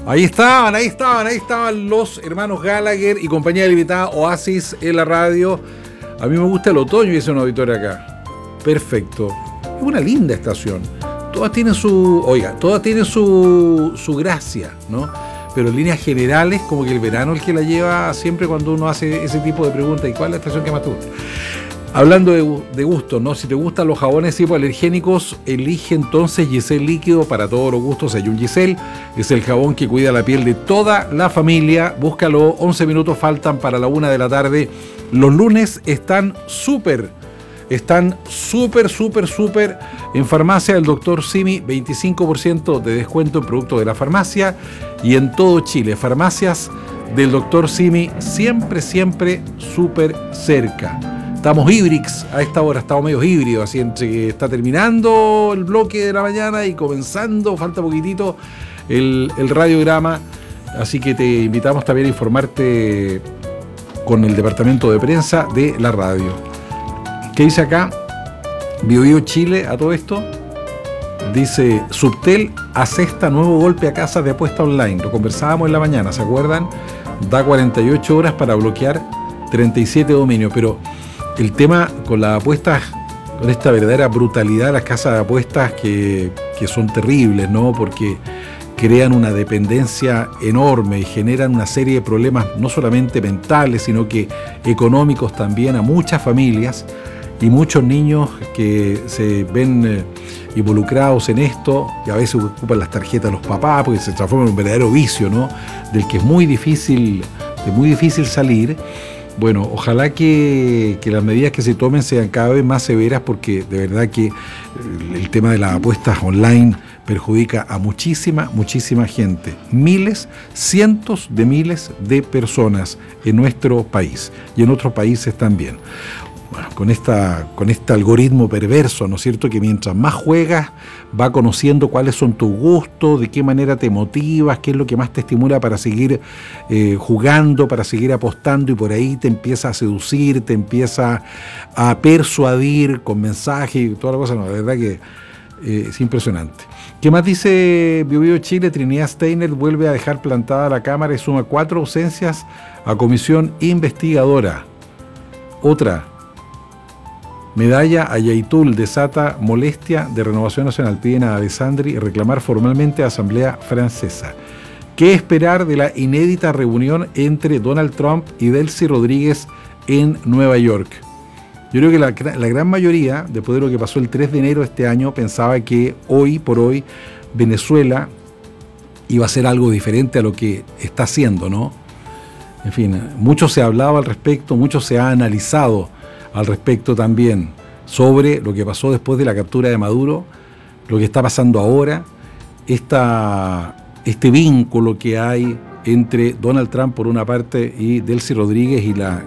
Ahí estaban los hermanos Gallagher y compañía limitada Oasis en la radio. A mí me gusta el otoño y es un auditorio acá. Perfecto. Es una linda estación. Todas tienen su gracia, ¿no? Pero en líneas generales, como que el verano es el que la lleva siempre cuando uno hace ese tipo de preguntas. ¿Y cuál es la estación que más te gusta? Hablando de gustos, ¿no? Si te gustan los jabones hipoalergénicos, elige entonces Giselle Líquido para todos los gustos. Hay un Giselle, es el jabón que cuida la piel de toda la familia. Búscalo, 11 minutos faltan para la 1 de la tarde. Los lunes están súper en farmacia del Dr. Simi, 25% de descuento en productos de la farmacia y en todo Chile. Farmacias del Dr. Simi siempre súper cerca. Estamos híbridos a esta hora, estamos medio híbridos, así entre que está terminando el bloque de la mañana y comenzando, falta poquitito, el radiograma. Así que te invitamos también a informarte con el departamento de prensa de la radio. ¿Qué dice acá? BioBio Chile a todo esto. Dice, Subtel asesta nuevo golpe a casas de apuesta online. Lo conversábamos en la mañana, ¿se acuerdan? Da 48 horas para bloquear 37 dominios, pero el tema con las apuestas, con esta verdadera brutalidad de las casas de apuestas que son terribles, ¿no? Porque crean una dependencia enorme y generan una serie de problemas no solamente mentales, sino que económicos también a muchas familias y muchos niños que se ven involucrados en esto y a veces ocupan las tarjetas de los papás porque se transforma en un verdadero vicio, ¿no? Del que es muy difícil salir. Bueno, ojalá que las medidas que se tomen sean cada vez más severas porque de verdad que el tema de las apuestas online perjudica a muchísima gente. Cientos de miles de personas en nuestro país y en otros países también. Bueno, con este algoritmo perverso, ¿no es cierto? Que mientras más juegas, va conociendo cuáles son tus gustos, de qué manera te motivas, qué es lo que más te estimula para seguir jugando, para seguir apostando, y por ahí te empieza a seducir, te empieza a persuadir con mensajes y toda la cosa. No, la verdad que es impresionante. ¿Qué más dice BioBio Chile? Trinidad Steiner vuelve a dejar plantada la Cámara y suma 4 ausencias a comisión investigadora. Otra. Medalla a Yaitul desata molestia de Renovación Nacional. Piden a Alessandri reclamar formalmente a Asamblea Francesa. ¿Qué esperar de la inédita reunión entre Donald Trump y Delcy Rodríguez en Nueva York? Yo creo que la gran mayoría, después de lo que pasó el 3 de enero de este año, pensaba que hoy por hoy Venezuela iba a ser algo diferente a lo que está haciendo, ¿no? En fin, mucho se ha hablado al respecto, mucho se ha analizado al respecto también sobre lo que pasó después de la captura de Maduro, lo que está pasando ahora, este vínculo que hay entre Donald Trump por una parte y Delcy Rodríguez y la